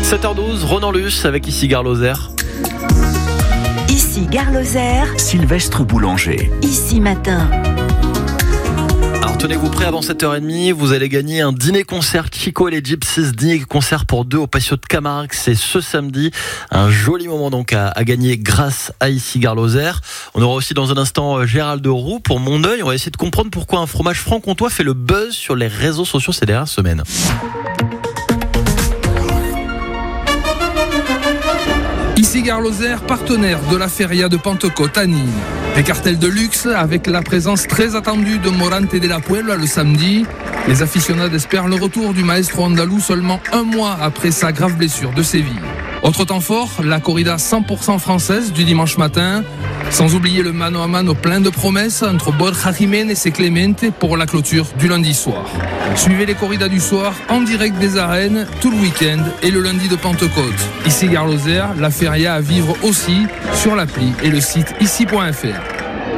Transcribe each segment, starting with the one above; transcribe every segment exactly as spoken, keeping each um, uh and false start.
sept heures douze, Ronan Luce avec ici Gare Lozère. Ici Gare Lozère. Sylvestre Boulanger. Ici Matin. Alors tenez-vous prêts, avant sept heures trente, vous allez gagner un dîner-concert Chico et les Gypsies, dîner-concert pour deux au Patio de Camargue, c'est ce samedi. Un joli moment donc à, à gagner grâce à ici Gare Lozère. On aura aussi dans un instant Gérald Roux pour Mon Oeil. On va essayer de comprendre pourquoi un fromage franc-comtois fait le buzz sur les réseaux sociaux ces dernières semaines. Ici Gare Lozère, partenaire de la Feria de Pentecôte à Nîmes. Des cartels de luxe avec la présence très attendue de Morante de la Puebla le samedi. Les aficionados espèrent le retour du maestro andalou seulement un mois après sa grave blessure de Séville. Autre temps fort, la corrida cent pour cent française du dimanche matin. Sans oublier le mano à mano plein de promesses entre Borja Jiménez et Clemente pour la clôture du lundi soir. Suivez les corridas du soir en direct des arènes tout le week-end et le lundi de Pentecôte. Ici Gare Lozère, la feria à vivre aussi sur l'appli et le site ici point f r.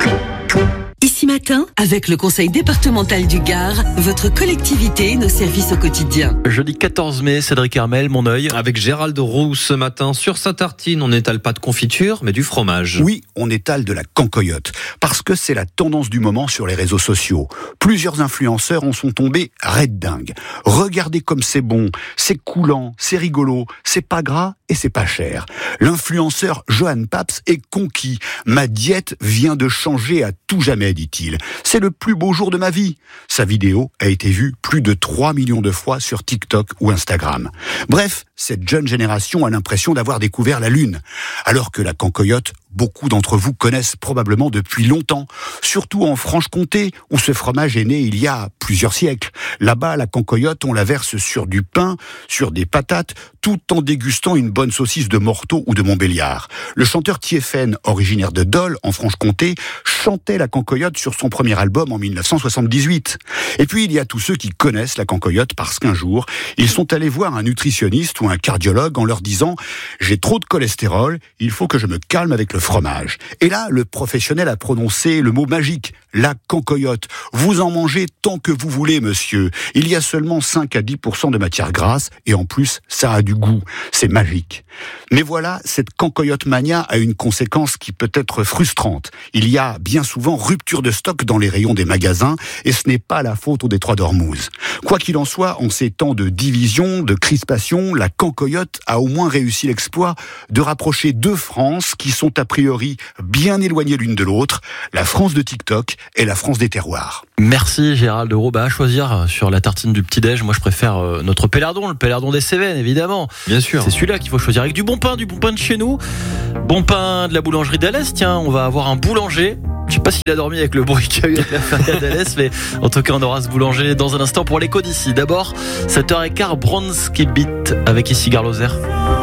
Ici Matin, avec le conseil départemental du Gard, votre collectivité et nos services au quotidien. Jeudi quatorze mai, Cédric Hermel, Mon Oeil. Avec Gérald Roux ce matin, sur sa tartine, on n'étale pas de confiture, mais du fromage. Oui, on étale de la cancoyote, parce que c'est la tendance du moment sur les réseaux sociaux. Plusieurs influenceurs en sont tombés raide dingue. Regardez comme c'est bon, c'est coulant, c'est rigolo, c'est pas gras et c'est pas cher. L'influenceur Johan Paps est conquis. Ma diète vient de changer à tout jamais, dit-il. C'est le plus beau jour de ma vie. Sa vidéo a été vue plus de trois millions de fois sur TikTok ou Instagram. Bref, cette jeune génération a l'impression d'avoir découvert la Lune. Alors que la cancoyote, beaucoup d'entre vous connaissent probablement depuis longtemps. Surtout en Franche-Comté, où ce fromage est né il y a plusieurs siècles. Là-bas, la cancoyote, on la verse sur du pain, sur des patates, tout en dégustant une bonne saucisse de Morteau ou de Montbéliard. Le chanteur Thiéphène, originaire de Dole, en Franche-Comté, chantait la cancoyote sur son premier album en dix-neuf cent soixante-dix-huit. Et puis, il y a tous ceux qui connaissent la cancoyote parce qu'un jour, ils sont allés voir un nutritionniste ou un cardiologue en leur disant « J'ai trop de cholestérol, il faut que je me calme avec le fromage ». Et là, le professionnel a prononcé le mot magique, la cancoyote. Vous en mangez tant que vous voulez, monsieur. Il y a seulement cinq à dix pour cent de matière grasse et en plus, ça a du goût. C'est magique. Mais voilà, cette cancoyote mania a une conséquence qui peut être frustrante. Il y a bien souvent rupture de stock dans les rayons des magasins et ce n'est pas la faute au détroit d'Ormuz. Quoi qu'il en soit, en ces temps de division, de crispation, la cancoyote a au moins réussi l'exploit de rapprocher deux France qui sont à priori bien éloignées l'une de l'autre, la France de TikTok et la France des terroirs. Merci Gérald Roux. Bah, à choisir sur la tartine du petit-déj, moi je préfère euh, notre pélardon, le pélardon des Cévennes évidemment. Bien sûr. C'est celui-là qu'il faut choisir avec du bon pain, du bon pain de chez nous. Bon pain de la boulangerie d'Alès. Tiens, on va avoir un boulanger. Je sais pas s'il a dormi avec le bruit qu'il y a eu avec la feria d'Alès, mais en tout cas on aura ce boulanger dans un instant pour l'écho d'ici. D'abord, sept heures quinze, Bronski Beat avec ici Gare Lozère.